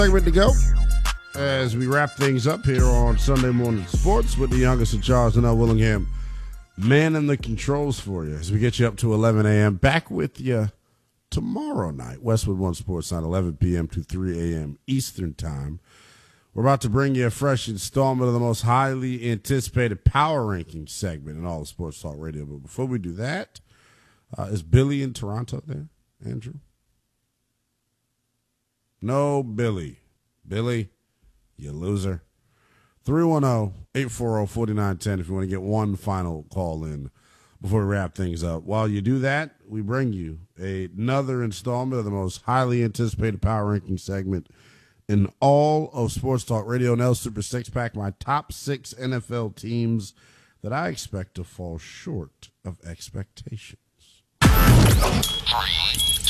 Segment to go as we wrap things up here on Sunday Morning Sports with the youngest in Charles and Willingham manning the controls for you as we get you up to 11 a.m. Back with you tomorrow night, Westwood One Sports Night, 11 p.m. to 3 a.m. Eastern Time. We're about to bring you a fresh installment of the most highly anticipated power ranking segment in all of Sports Talk Radio. But before we do that, is Billy in Toronto there, Andrew? No, Billy. Billy, you loser. 310-840-4910 if you want to get one final call in before we wrap things up. While you do that, we bring you another installment of the most highly anticipated power ranking segment in all of Sports Talk Radio. Nell Super Six Pack, my top 6 NFL teams that I expect to fall short of expectations. 3,